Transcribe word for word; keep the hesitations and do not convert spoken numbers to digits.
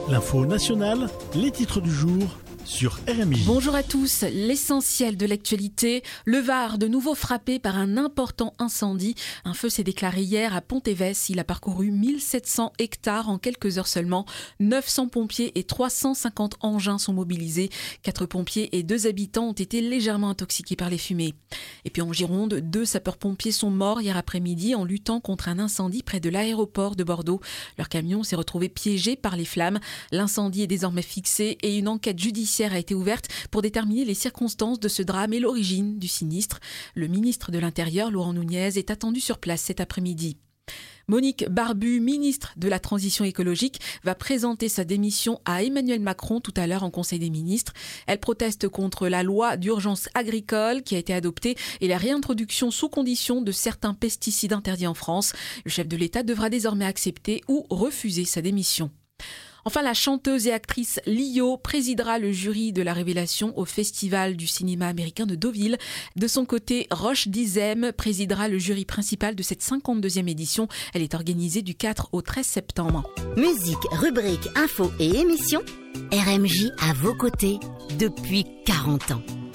L'info nationale, les titres du jour sur R M J. Bonjour à tous, l'essentiel de l'actualité. Le Var, de nouveau frappé par un important incendie. Un feu s'est déclaré hier à Pont-Évesse. Il a parcouru mille sept cents hectares en quelques heures seulement. neuf cents pompiers et trois cent cinquante engins sont mobilisés. Quatre pompiers et deux habitants ont été légèrement intoxiqués par les fumées. Et puis en Gironde, deux sapeurs-pompiers sont morts hier après-midi en luttant contre un incendie près de l'aéroport de Bordeaux. Leur camion s'est retrouvé piégé par les flammes. L'incendie est désormais fixé et une enquête judiciaire a été ouverte pour déterminer les circonstances de ce drame et l'origine du sinistre. Le ministre de l'Intérieur, Laurent Nunez, est attendu sur place cet après-midi. Monique Barbu, ministre de la Transition écologique, va présenter sa démission à Emmanuel Macron tout à l'heure en Conseil des ministres. Elle proteste contre la loi d'urgence agricole qui a été adoptée et la réintroduction sous condition de certains pesticides interdits en France. Le chef de l'État devra désormais accepter ou refuser sa démission. Enfin, la chanteuse et actrice Lio présidera le jury de la révélation au Festival du cinéma américain de Deauville. De son côté, Roche Dizem présidera le jury principal de cette cinquante-deuxième édition. Elle est organisée du quatre au treize septembre. Musique, rubrique, info et émissions, R M J à vos côtés depuis quarante ans.